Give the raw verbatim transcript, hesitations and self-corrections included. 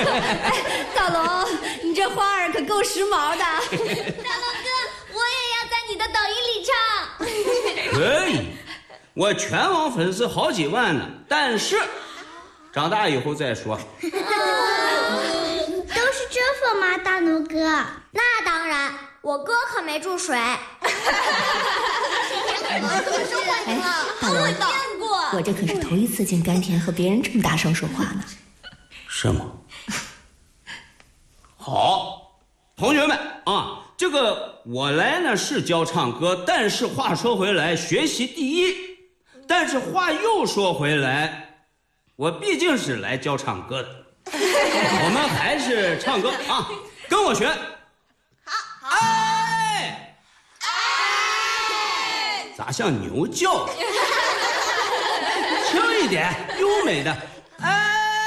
大龙，你这花儿可够时髦的。大龙哥，我也要在你的抖音里唱。 可以，我全网粉丝好几万呢，但是长大以后再说。 都是真粉吗，大龙哥？那当然，我哥可没注水。 哎，大龙，我这可是头一次见甘甜和别人这么大声说话呢。 是吗？好，同学们啊，这个我来呢是教唱歌，但是话说回来，学习第一。但是话又说回来，我毕竟是来教唱歌的。我们还是唱歌啊，跟我学。好，哎哎，咋像牛叫？轻一点，优美的，哎。